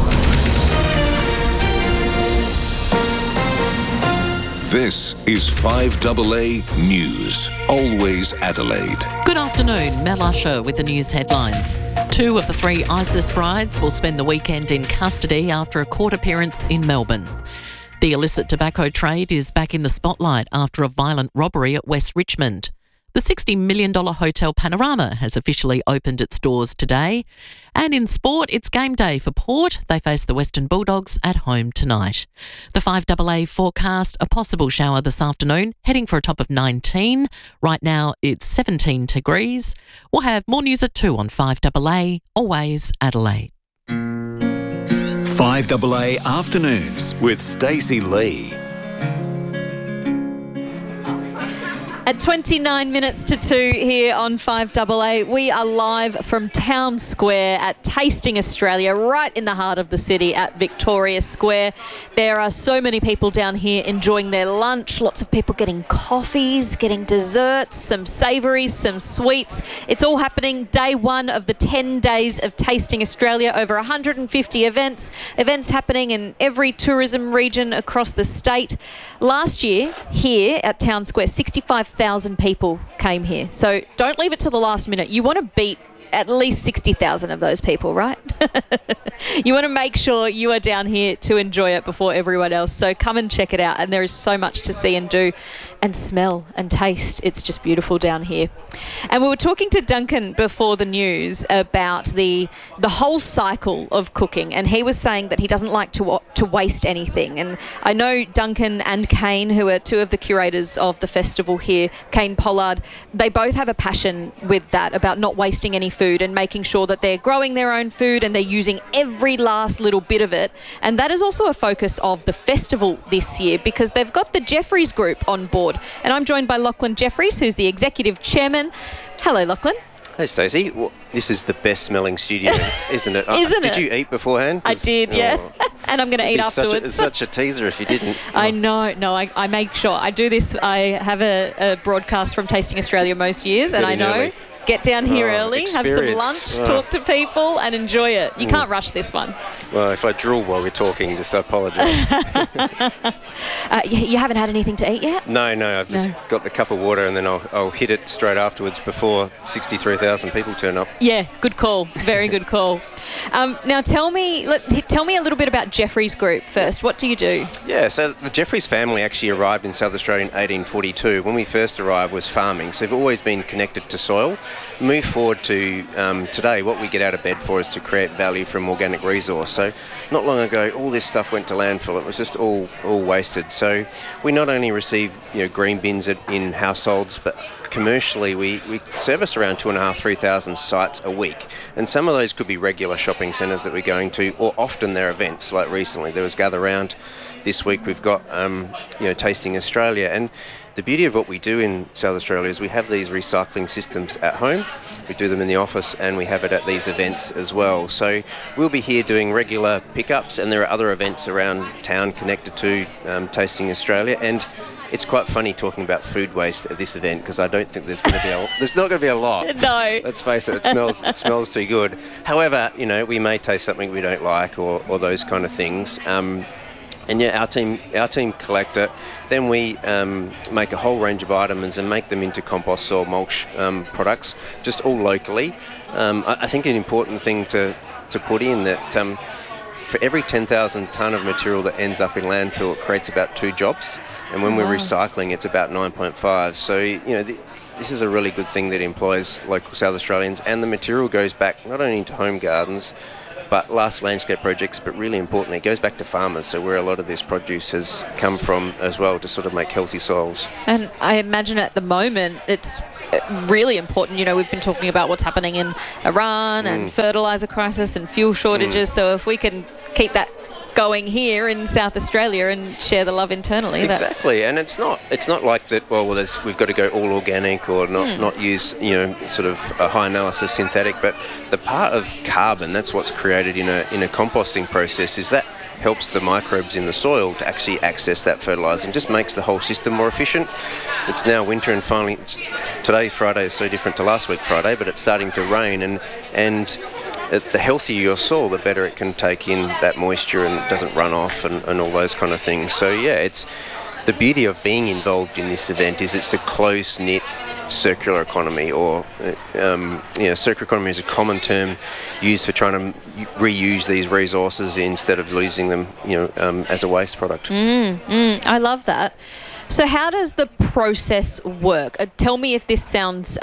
This is 5AA News, always Adelaide. Good afternoon, Mel Usher with the news headlines. 2 of the 3 ISIS brides will spend the weekend in custody after a court appearance in Melbourne. The illicit tobacco trade is back in the spotlight after a violent robbery at West Richmond. The $60 million Hotel Panorama has officially opened its doors today. And in sport, it's game day for Port. They face the Western Bulldogs at home tonight. The 5AA forecast, a possible shower this afternoon, heading for a top of 19. Right now, it's 17 degrees. We'll have more news at 2 on 5AA, always Adelaide. 5AA Afternoons with Stacey Lee. At 29 minutes to 2 here on 5AA, we are live from Town Square at Tasting Australia, right in the heart of the city at Victoria Square. There are so many people down here enjoying their lunch, lots of people getting coffees, getting desserts, some savouries, some sweets. It's all happening day 1 of the 10 days of Tasting Australia, over 150 events happening in every tourism region across the state. Last year, here at Town Square, 65,000 people came here. So don't leave it to the last minute. You want to beat at least 60,000 of those people, right? You want to make sure you are down here to enjoy it before everyone else. So come and check it out. And there is so much to see and do and smell and taste. It's just beautiful down here. And we were talking to Duncan before the news about the whole cycle of cooking. And he was saying that he doesn't like to waste anything. And I know Duncan and Kane, who are 2 of the curators of the festival here, Kane Pollard, they both have a passion with that, about not wasting any food and making sure that they're growing their own food and they're using every last little bit of it. And that is also a focus of the festival this year, because they've got the Jeffries Group on board. And I'm joined by Lachlan Jeffries, who's the executive chairman. Hello, Lachlan. Hey, Stacey. Well, this is the best smelling studio, isn't it? Isn't it? Did you eat beforehand? I did, yeah. And I'm going to eat afterwards. It's such a teaser if you didn't. I know. No, I make sure. I do this. I have a broadcast from Tasting Australia most years, and I know get down here early, have some experience. lunch, talk to people and enjoy it. You can't rush this one. Well, if I drool while we're talking, just apologise. You haven't had anything to eat yet? No, I've just got the cup of water and then I'll hit it straight afterwards before 63,000 people turn up. Yeah, good call. Very good call. Now tell me a little bit about Jeffries Group first. What do you do? Yeah, so the Jeffries family actually arrived in South Australia in 1842. When we first arrived was farming, so they've always been connected to soil. Move forward to today, what we get out of bed for is to create value from organic resource. So not long ago, all this stuff went to landfill. It was just all wasted. So we not only receive green bins in households, but commercially we service around 2,500-3,000 sites a week, and some of those could be regular shopping centres that we're going to, or often they're events. Like recently there was Gather Round. This week we've got Tasting Australia, and the beauty of what we do in South Australia is we have these recycling systems at home, we do them in the office, and we have it at these events as well. So we'll be here doing regular pickups, and there are other events around town connected to Tasting Australia. And it's quite funny talking about food waste at this event because I don't think there's not going to be a lot. No. Let's face it, it smells too good. However, we may taste something we don't like or those kind of things. And yeah, our team collect it. Then we make a whole range of items and make them into compost soil mulch products, just all locally. I think an important thing to put in that for every 10,000 tonne of material that ends up in landfill, it creates about 2 jobs. And when we're recycling, it's about 9.5. So, this is a really good thing that employs local South Australians, and the material goes back not only into home gardens, but last landscape projects, but really importantly, it goes back to farmers, so where a lot of this produce has come from as well, to sort of make healthy soils. And I imagine at the moment it's really important. We've been talking about what's happening in Iran and fertiliser crisis and fuel shortages, so if we can keep that going here in South Australia and share the love internally. Exactly, and it's not like that. Well, we've got to go all organic or not use sort of a high analysis synthetic. But the part of carbon that's what's created in a composting process is that helps the microbes in the soil to actually access that fertiliser and just makes the whole system more efficient. It's now winter and finally today Friday is so different to last week Friday, but it's starting to rain and the healthier your soil, the better it can take in that moisture and it doesn't run off and all those kind of things. So yeah, it's the beauty of being involved in this event is it's a close-knit circular economy, or circular economy is a common term used for trying to reuse these resources instead of losing them as a waste product. I love that. So how does the process work? Tell me if this sounds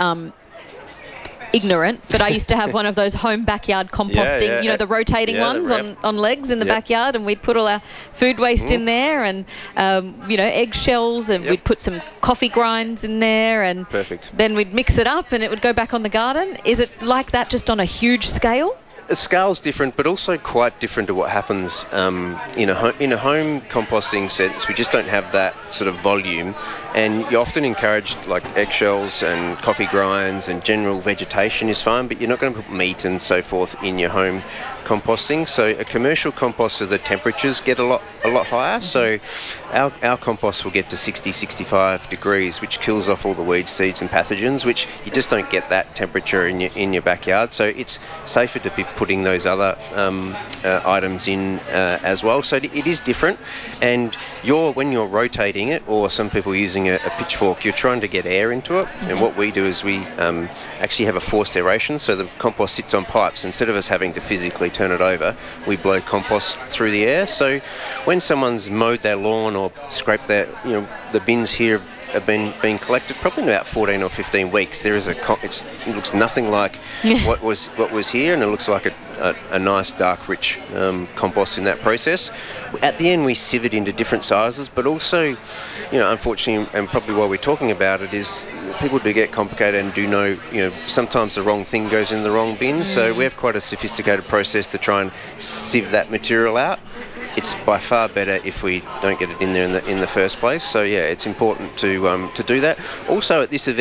ignorant, but I used to have one of those home backyard composting, the rotating ones on legs in the backyard, and we'd put all our food waste in there, and eggshells, and we'd put some coffee grinds in there, and then we'd mix it up and it would go back on the garden. Is it like that, just on a huge scale? The scale's different, but also quite different to what happens in a home composting sense. We just don't have that sort of volume, and you're often encouraged, like eggshells and coffee grinds and general vegetation is fine, but you're not going to put meat and so forth in your home composting. So a commercial composter, the temperatures get a lot higher. So our compost will get to 60-65 degrees, which kills off all the weeds, seeds and pathogens, which you just don't get that temperature in your backyard. So it's safer to be putting those other items in as well. So it is different, and when you're rotating it, or some people using a pitchfork, you're trying to get air into it. And what we do is we actually have a forced aeration, so the compost sits on pipes. Instead of us having to physically turn it over, we blow compost through the air. So when someone's mowed their lawn or scraped their, the bins here have been collected probably in about 14 or 15 weeks. There is it looks nothing like what was here, and it looks like a nice dark rich compost in that process. At the end we sieve it into different sizes, but also unfortunately, and probably why we're talking about it, is people do get complicated and do know sometimes the wrong thing goes in the wrong bin. So we have quite a sophisticated process to try and sieve that material out. It's by far better if we don't get it in there in the first place. So yeah, it's important to do that. Also at this event,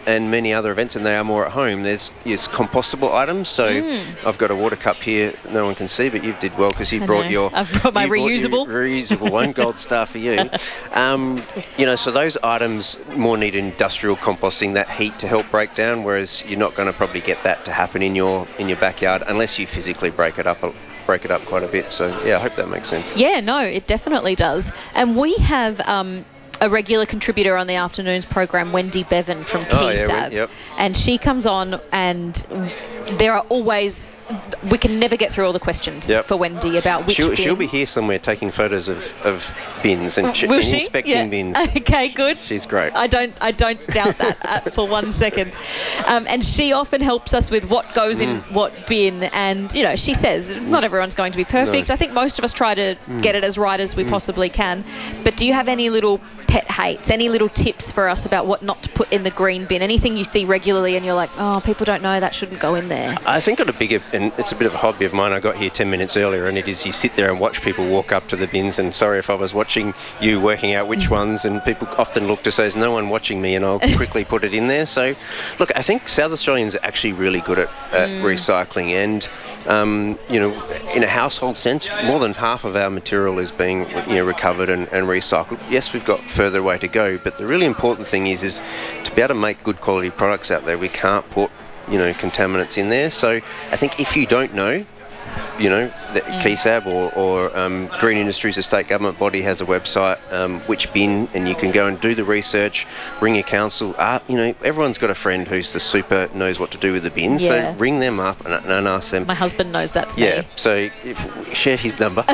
and many other events, and they are more at home, there's compostable items. So I've got a water cup here, no one can see, but you did well because you brought I've brought my reusable. Reusable one, gold star for you. So those items more need industrial composting, that heat to help break down, whereas you're not going to probably get that to happen in your backyard unless you physically break it up quite a bit. So I hope that makes sense. Yeah, no, it definitely does. And we have a regular contributor on the afternoons program, Wendy Bevan from KeySab. And she comes on, and there are always, we can never get through all the questions for Wendy about which bin. She'll be here somewhere taking photos of bins and inspecting bins. Okay, good. She's great. I don't doubt that for 1 second. And she often helps us with what goes in what bin. And, she says not everyone's going to be perfect. No. I think most of us try to get it as right as we possibly can. But do you have any little pet hates, any little tips for us about what not to put in the green bin? Anything you see regularly and you're like, oh, people don't know that shouldn't go in there? I think and it's a bit of a hobby of mine. I got here 10 minutes earlier, and it is you sit there and watch people walk up to the bins, and sorry if I was watching you working out which ones, and people often look to say, there's no one watching me, and I'll quickly put it in there. So, look, I think South Australians are actually really good at recycling, and in a household sense, more than half of our material is being recovered and recycled. Yes, we've got further way to go, but the really important thing is to be able to make good quality products out there. We can't put contaminants in there. So I think if you don't know, that KeySab or Green Industries, a state government body, has a website, which bin, and you can go and do the research, ring your council. Everyone's got a friend who's the super knows what to do with the bin, so ring them up and ask them. My husband knows that's me. Yeah, so share his number.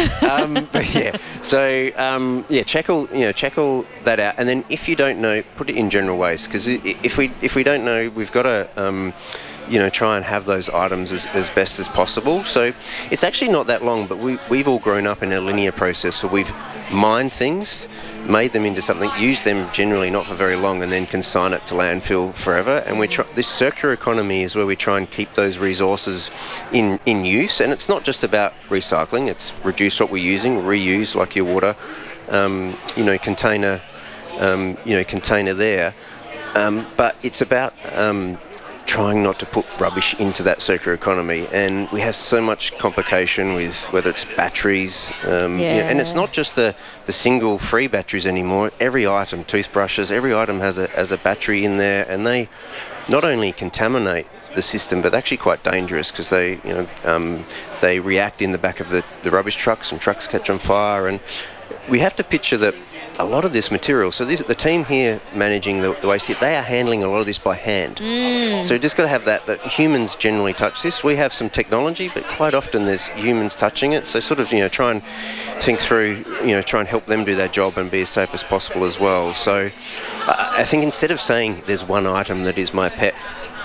Check all that out, and then if you don't know, put it in general waste, because if we don't know, we've got to try and have those items as best as possible. So it's actually not that long, but we've all grown up in a linear process where we've mined things, made them into something, used them generally not for very long, and then consign it to landfill forever. And this circular economy is where we try and keep those resources in use. And it's not just about recycling, it's reduce what we're using, reuse, like your water container there. But it's about trying not to put rubbish into that circular economy, and we have so much complication with whether it's batteries, and it's not just the single free batteries anymore. Every item, toothbrushes, every item has a battery in there, and they not only contaminate the system, but actually quite dangerous because they react in the back of the rubbish trucks, and trucks catch on fire. And we have to picture that a lot of this material, so the team here managing the waste, they are handling a lot of this by hand. So you just got to have that humans generally touch this. We have some technology, but quite often there's humans touching it. So sort of, try and think through, try and help them do their job and be as safe as possible as well. So I think instead of saying there's one item that is my pet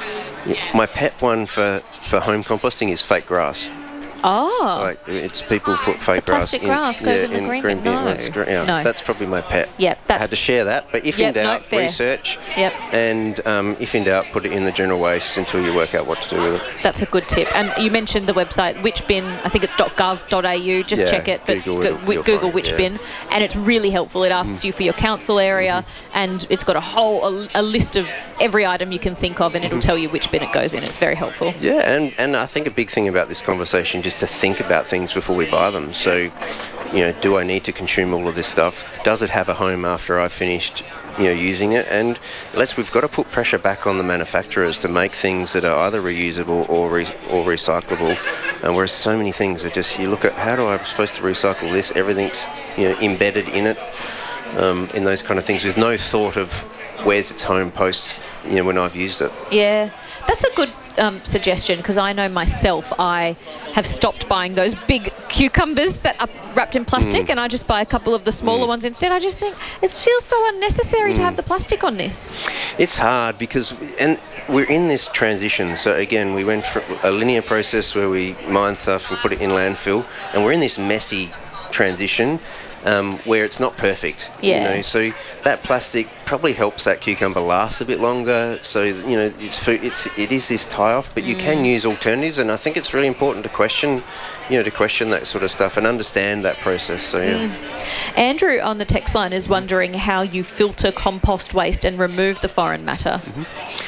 one for home composting is fake grass. Oh. Like it's people put fake grass plastic grass goes in the green bin. No. No, that's probably my pet. Yep, I had to share that. But if in doubt, research. Yep. And if in doubt, put it in the general waste until you work out what to do with it. That's a good tip. And you mentioned the website, which bin, I think it's .gov.au, just check it, but Google which bin, and it's really helpful. It asks you for your council area, and it's got a list of every item you can think of, and it'll tell you which bin it goes in. It's very helpful. Yeah, and I think a big thing about this conversation, just to think about things before we buy them. So, do I need to consume all of this stuff? Does it have a home after I've finished using it? And we've got to put pressure back on the manufacturers to make things that are either reusable or recyclable. And whereas so many things are just, you look at how do I supposed to recycle this? Everything's embedded in it, in those kind of things, with no thought of where's its home post when I've used it. Yeah, that's a good suggestion, because I know myself, I have stopped buying those big cucumbers that are wrapped in plastic, and I just buy a couple of the smaller ones instead. I just think it feels so unnecessary to have the plastic on this. It's hard because we're in this transition. So again, we went from a linear process where we mine stuff and put it in landfill, and we're in this messy transition where it's not perfect. So that plastic probably helps that cucumber last a bit longer. So it is this tie-off, but you can use alternatives, and I think it's really important to question that sort of stuff and understand that process. So Andrew on the text line is wondering how you filter compost waste and remove the foreign matter.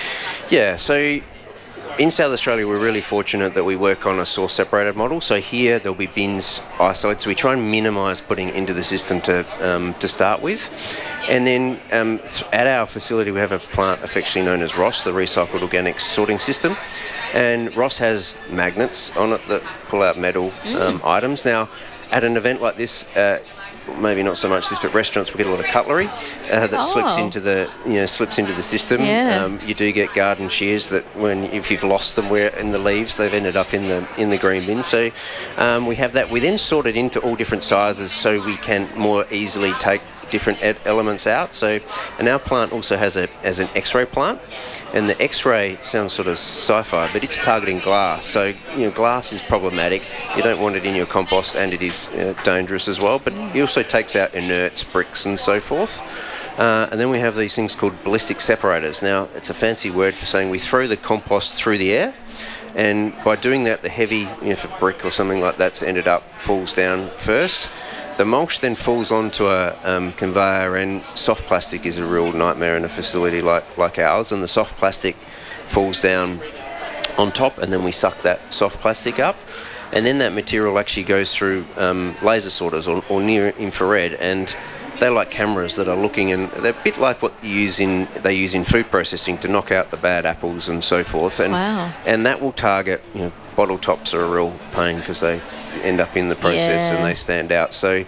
Yeah, so in South Australia, we're really fortunate that we work on a source separated model. So here there'll be bins isolated. So we try and minimise putting it into the system to start with. And then at our facility, we have a plant affectionately known as ROS, the Recycled Organics Sorting System. And ROS has magnets on it that pull out metal items. Now, at an event like this, maybe not so much this, but restaurants will get a lot of cutlery that slips into the system. Yeah. You do get garden shears that if you've lost them where in the leaves, they've ended up in the green bin. So we have that. We then sort it into all different sizes so we can more easily take different elements out. So, and our plant also has an X-ray plant, and the X-ray sounds sort of sci-fi, but it's targeting glass. So, glass is problematic. You don't want it in your compost, and it is dangerous as well. But it also takes out inerts, bricks, and so forth. And then we have these things called ballistic separators. Now, it's a fancy word for saying we throw the compost through the air. And by doing that, the heavy, if a brick or something like that's ended up falls down first. The mulch then falls onto a conveyor, and soft plastic is a real nightmare in a facility like ours. And the soft plastic falls down on top, and then we suck that soft plastic up. And then that material actually goes through laser sorters or near infrared, and they're like cameras that are looking, and they're a bit like what they use in food processing to knock out the bad apples and so forth. And and that will target, bottle tops are a real pain because they end up in the process and they stand out. So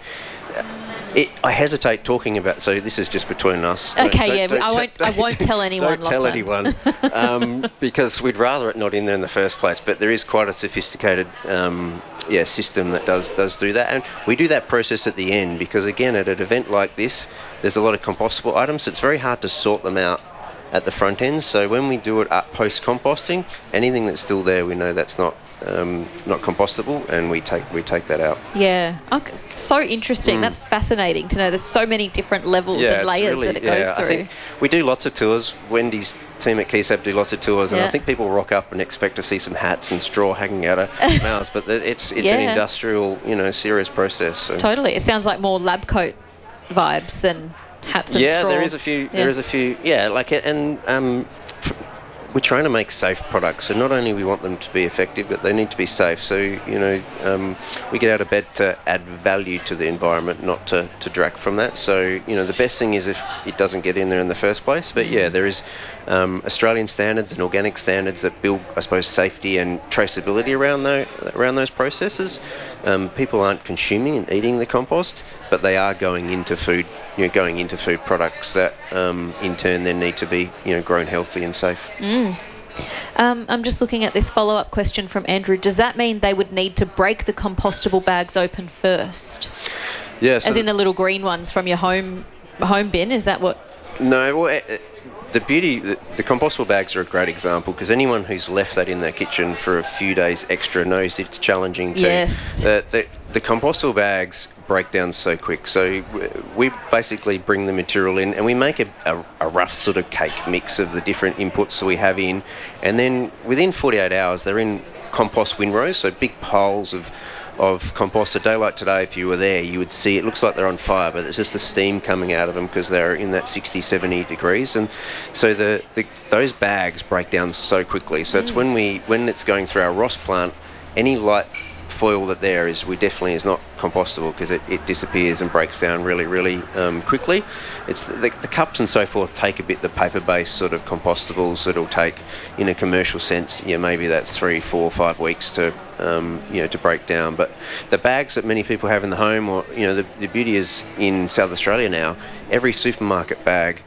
I hesitate talking about. So this is just between us. Okay, I won't tell anyone. Don't tell anyone, because we'd rather it not in there in the first place. But there is quite a sophisticated system that does do that, and we do that process at the end because again, at an event like this, there's a lot of compostable items. It's very hard to sort them out at the front end. So when we do it post composting, anything that's still there, we know that's not compostable, and we take that out. Yeah, so interesting. That's fascinating to know. There's so many different levels and layers that it goes through. I think we do lots of tours. Wendy's team at KeySap do lots of tours, and I think people rock up and expect to see some hats and straw hanging out of mouths, but it's an industrial, serious process. So. Totally. It sounds like more lab coat vibes than hats and straw. Yeah, there is a few. Yeah, we're trying to make safe products, so not only we want them to be effective, but they need to be safe. So we get out of bed to add value to the environment, not to detract from that. So the best thing is if it doesn't get in there in the first place. But yeah, there is Australian standards and organic standards that build, I suppose, safety and traceability around those processes. People aren't consuming and eating the compost, but they are going into food products that in turn then need to be grown healthy and safe. I'm just looking at this follow-up question from Andrew. Does that mean they would need to break the compostable bags open first? Yes. As in the little green ones from your home bin? Is that what? No. Well, the compostable bags are a great example because anyone who's left that in their kitchen for a few days extra knows it's challenging too. Yes. The compostable bags break down so quick. So we basically bring the material in and we make a rough sort of cake mix of the different inputs that we have in. And then within 48 hours, they're in compost windrows, so big piles of compost. A day like today, if you were there, you would see it looks like they're on fire, but it's just the steam coming out of them because they're in that 60, 70 degrees. And so those bags break down so quickly. So it's when it's going through our ROS plant, any light foil that there is not compostable because it disappears and breaks down really, really quickly. It's the cups and so forth take a bit, the paper-based sort of compostables that'll take, in a commercial sense, maybe that 3, 4, 5 weeks to break down. But the bags that many people have in the home, or the beauty is in South Australia now, every supermarket bag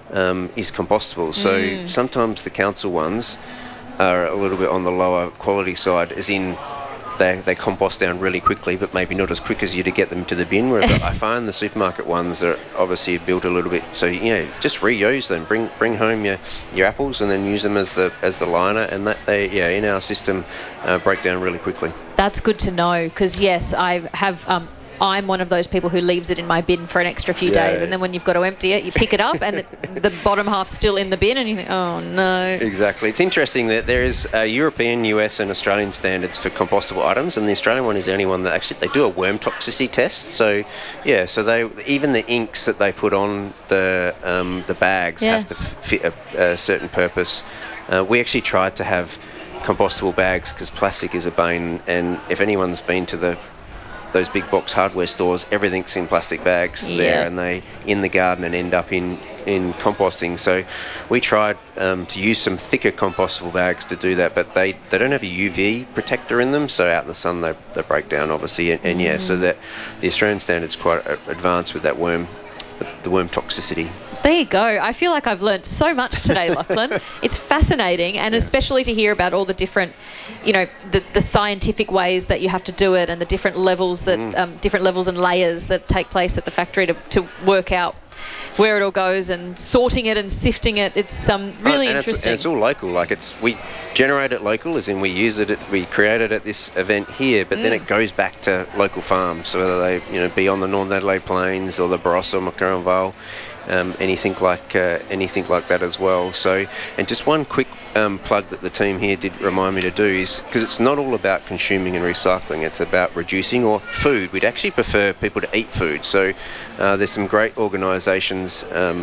is compostable. So sometimes the council ones are a little bit on the lower quality side, as in they compost down really quickly, but maybe not as quick as you to get them to the bin. Whereas I find the supermarket ones are obviously built a little bit. So just reuse them. Bring home your apples and then use them as the liner, and that they in our system break down really quickly. That's good to know because yes, I have. I'm one of those people who leaves it in my bin for an extra few days, and then when you've got to empty it, you pick it up and the bottom half's still in the bin and you think, oh no. Exactly. It's interesting that there is European, US and Australian standards for compostable items, and the Australian one is the only one that actually, they do a worm toxicity test. So they even the inks that they put on the bags have to fit a certain purpose. We actually tried to have compostable bags because plastic is a bane, and if anyone's been to those big box hardware stores, everything's in plastic bags there, and they in the garden and end up in composting. So we tried to use some thicker compostable bags to do that, but they don't have a UV protector in them, so out in the sun they break down obviously, and so that the Australian standard's quite advanced with that worm, the worm toxicity. There you go. I feel like I've learnt so much today, Lachlan. It's fascinating, and especially to hear about all the different, the scientific ways that you have to do it, and the different levels that different levels and layers that take place at the factory to work out where it all goes, and sorting it and sifting it. It's really interesting. It's all local. Like we generate it local, as in we use it. We create it at this event here, but then it goes back to local farms. So whether they be on the Northern Adelaide Plains or the Barossa or McCarran Vale. Anything like that as well. So, and just one quick plug that the team here did remind me to do is because it's not all about consuming and recycling. It's about reducing or food. We'd actually prefer people to eat food. So there's some great organisations.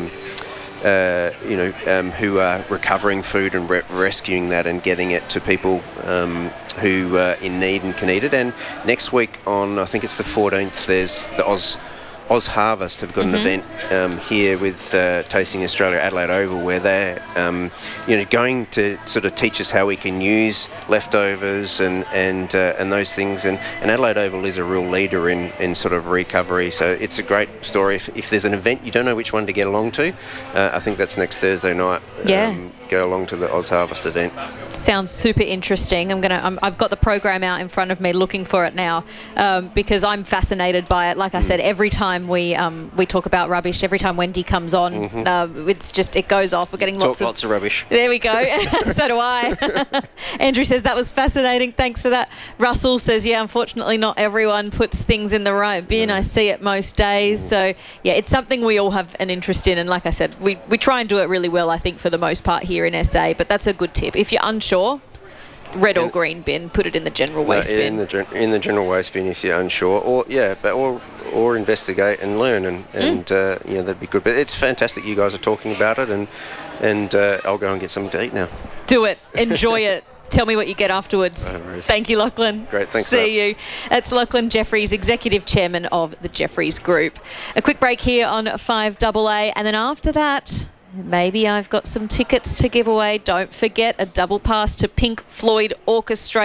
Who are recovering food and rescuing that and getting it to people who are in need and can eat it. And next week on, I think it's the 14th, there's the Oz Harvest have got an event here with Tasting Australia Adelaide Oval, where they're going to sort of teach us how we can use leftovers and those things. And Adelaide Oval is a real leader in sort of recovery. So it's a great story. If there's an event you don't know which one to get along to, I think that's next Thursday night. Go along to the Oz Harvest event. Sounds super interesting. I've got the program out in front of me, looking for it now, because I'm fascinated by it. Like I said, every time we talk about rubbish, every time Wendy comes on, it goes off. We're getting lots of rubbish. There we go. So do I. Andrew says that was fascinating. Thanks for that. Russell says, unfortunately not everyone puts things in the right bin. I see it most days. So it's something we all have an interest in. And like I said, we try and do it really well, I think, for the most part here in SA. But that's a good tip. If you're unsure, red or green bin, put it in the general waste bin. In the general waste bin if you're unsure, or investigate and learn, and that'd be good. But it's fantastic you guys are talking about it, and I'll go and get something to eat now. Do it. Enjoy it. Tell me what you get afterwards. Thank you, Lachlan. Great, thanks. See you. That's Lachlan Jeffries, Executive Chairman of the Jeffries Group. A quick break here on 5AA, and then after that, maybe I've got some tickets to give away. Don't forget a double pass to Pink Floyd Orchestra.